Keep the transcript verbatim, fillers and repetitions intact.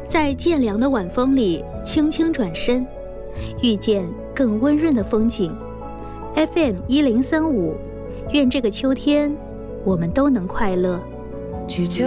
在渐凉的晚风里轻轻转身，遇见更温润的风景。 F M 一零三五，愿这个秋天我们都能快乐。 去秋